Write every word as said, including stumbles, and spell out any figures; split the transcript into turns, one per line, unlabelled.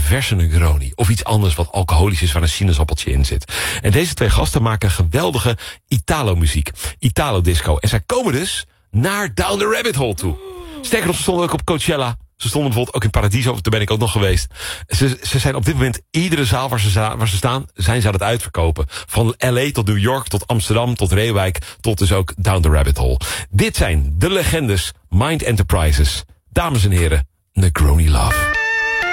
verse Negroni. Of iets anders wat alcoholisch is waar een sinaasappeltje in zit. En deze twee gasten maken geweldige Italo-muziek. Italo-disco. En zij komen dus naar Down the Rabbit Hole toe. Sterker nog, ze stonden ook op Coachella. Ze stonden bijvoorbeeld ook in Paradiso, daar ben ik ook nog geweest. Ze, ze zijn op dit moment, iedere zaal waar ze, waar ze staan, zijn ze aan het uitverkopen. Van L A tot New York, tot Amsterdam, tot Reewijk, tot dus ook Down the Rabbit Hole. Dit zijn de legendes Mind Enterprises. Dames en heren, Negroni Love.